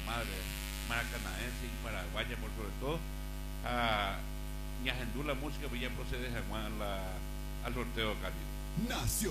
madre maracanaense y paraguaya, por sobre todo, a Ñajendú la música, pues ya procede a Juan al sorteo cálido.